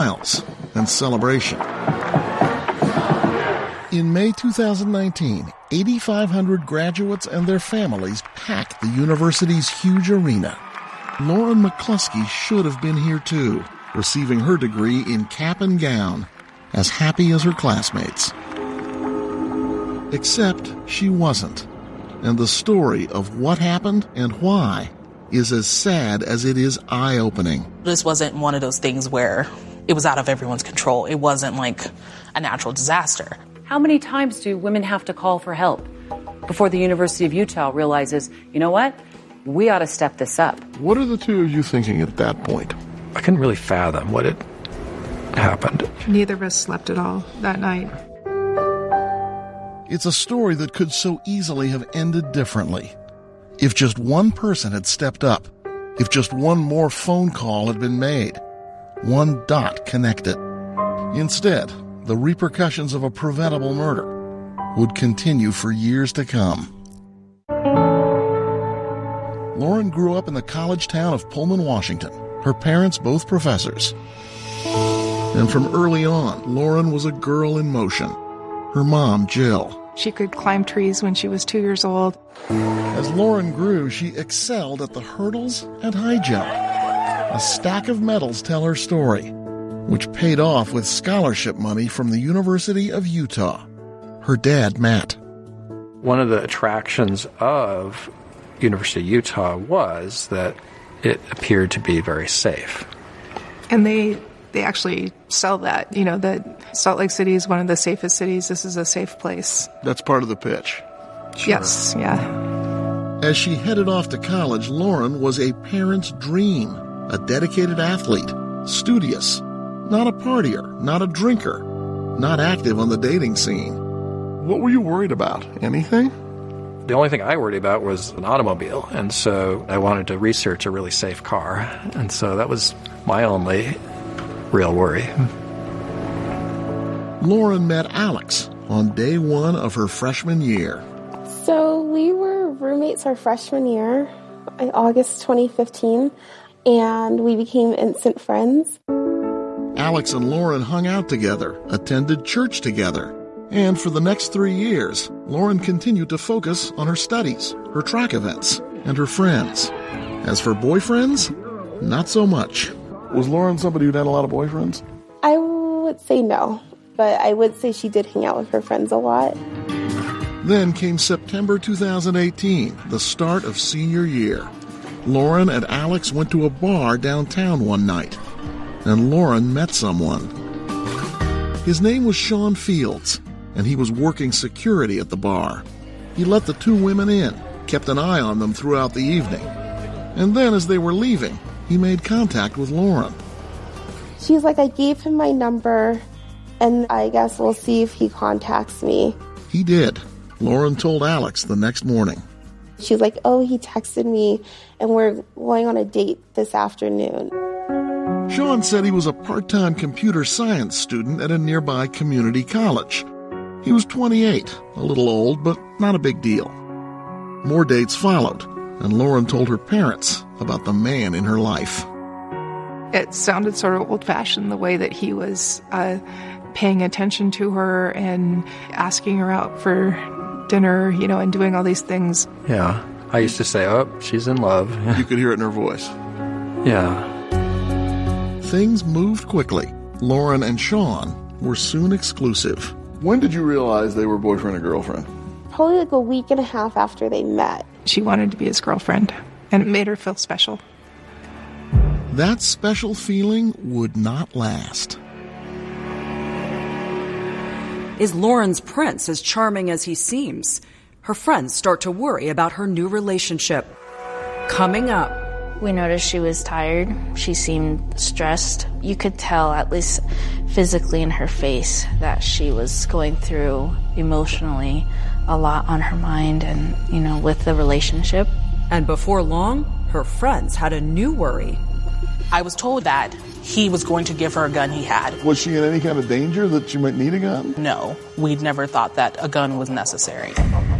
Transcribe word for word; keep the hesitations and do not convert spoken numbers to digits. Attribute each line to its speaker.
Speaker 1: smiles and celebration. In May two thousand nineteen, eighty-five hundred graduates and their families packed the university's huge arena. Lauren McCluskey should have been here too, receiving her degree in cap and gown, as happy as her classmates. Except she wasn't, and the story of what happened and why is as sad as it is eye-opening.
Speaker 2: This wasn't one of those things where it was out of everyone's control. It wasn't like a natural disaster.
Speaker 3: How many times do women have to call for help before the University of Utah realizes, you know what, we ought to step this up?
Speaker 1: What are the two of you thinking at that point?
Speaker 4: I couldn't really fathom what had happened.
Speaker 5: Neither of us slept at all that night.
Speaker 1: It's a story that could so easily have ended differently. If just one person had stepped up, if just one more phone call had been made, one dot connected. Instead, the repercussions of a preventable murder would continue for years to come. Lauren grew up in the college town of Pullman, Washington, her parents both professors. And from early on, Lauren was a girl in motion. Her mom, Jill.
Speaker 5: She could climb trees when she was two years old.
Speaker 1: As Lauren grew, she excelled at the hurdles and high jump. A stack of medals tell her story, which paid off with scholarship money from the University of Utah. Her dad, Matt.
Speaker 4: One of the attractions of University of Utah was that it appeared to be very safe.
Speaker 5: And they they actually sell that, you know, that Salt Lake City is one of the safest cities. This is a safe place.
Speaker 1: That's part of the pitch.
Speaker 5: Sure. Yes, yeah.
Speaker 1: As she headed off to college, Lauren was a parent's dream, a dedicated athlete, studious, not a partier, not a drinker, not active on the dating scene. What were you worried about? Anything?
Speaker 4: The only thing I worried about was an automobile, and so I wanted to research a really safe car, and so that was my only real worry.
Speaker 1: Lauren met Alex on day one of her freshman year.
Speaker 6: So we were roommates our freshman year, August twenty fifteen, and we became instant friends.
Speaker 1: Alex and Lauren hung out together, attended church together, and for the next three years, Lauren continued to focus on her studies, her track events, and her friends. As for boyfriends, not so much. Was Lauren somebody who'd had a lot of boyfriends?
Speaker 6: I would say no, but I would say she did hang out with her friends a lot.
Speaker 1: Then came September two thousand eighteen, the start of senior year. Lauren and Alex went to a bar downtown one night, and Lauren met someone. His name was Sean Fields, and he was working security at the bar. He let the two women in, kept an eye on them throughout the evening. And then as they were leaving, he made contact with Lauren.
Speaker 6: She's like, I gave him my number, and I guess we'll see if he contacts me.
Speaker 1: He did. Lauren told Alex the next morning.
Speaker 6: She's like, oh, he texted me, and we're going on a date this afternoon.
Speaker 1: Sean said he was a part-time computer science student at a nearby community college. He was twenty-eight, a little old, but not a big deal. More dates followed, and Lauren told her parents about the man in her life.
Speaker 5: It sounded sort of old-fashioned, the way that he was uh, paying attention to her and asking her out for dinner, you know, and doing all these things.
Speaker 4: Yeah. I used to say, oh, she's in love.
Speaker 1: You could hear it in her voice.
Speaker 4: Yeah.
Speaker 1: Things moved quickly. Lauren and Sean were soon exclusive. When did you realize they were boyfriend and girlfriend?
Speaker 6: Probably like a week and a half after they met.
Speaker 5: She wanted to be his girlfriend, and it made her feel special.
Speaker 1: That special feeling would not last.
Speaker 3: Is Lauren's prince as charming as he seems? Her friends start to worry about her new relationship. Coming up.
Speaker 7: We noticed she was tired. She seemed stressed. You could tell, at least physically in her face, that she was going through emotionally a lot on her mind and, you know, with the relationship.
Speaker 3: And before long, her friends had a new worry.
Speaker 2: I was told that he was going to give her a gun he had.
Speaker 1: Was she in any kind of danger that she might need a gun?
Speaker 2: No, we'd never thought that a gun was necessary.